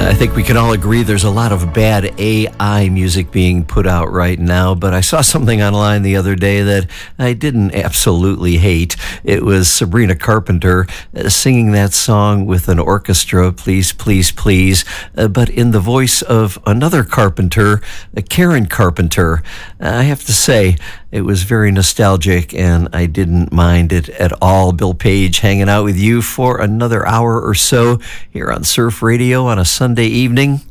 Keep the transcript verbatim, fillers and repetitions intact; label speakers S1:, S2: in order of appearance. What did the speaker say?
S1: I think we can all agree there's a lot of bad A I music being put out right now, but I saw something online the other day that I didn't absolutely hate. It was Sabrina Carpenter uh, singing that song with an orchestra, Please, Please, Please, uh, but in the voice of another Carpenter, uh, Karen Carpenter. Uh, I have to say, it was very nostalgic, and I didn't mind it at all. Bill Page hanging out with you for another hour or so here on Surf Radio on a Sunday evening.